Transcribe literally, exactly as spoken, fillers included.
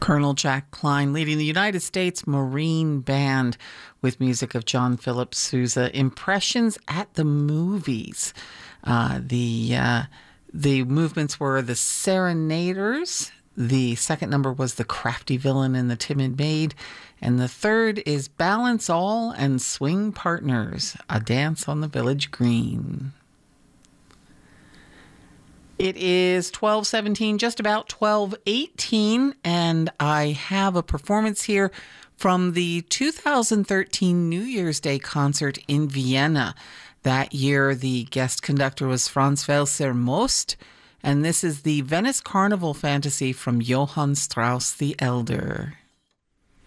Colonel Jack Klein leading the United States Marine Band with music of John Philip Sousa. Impressions at the movies. Uh, the uh, the movements were The Serenaders. The second number was The Crafty Villain and the Timid Maid. And the third is Balance All and Swing Partners, A Dance on the Village Green. It is twelve seventeen, just about twelve eighteen, and I have a performance here from the two thousand thirteen New Year's Day concert in Vienna. That year, the guest conductor was Franz Welser Most, and this is the Venice Carnival Fantasy from Johann Strauss the Elder.